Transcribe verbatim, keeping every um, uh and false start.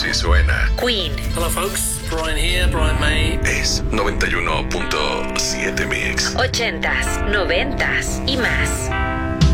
Así suena. Queen. Hello folks, Brian here, Brian May. Es noventa y uno punto siete Mix. Ochentas, noventas y más.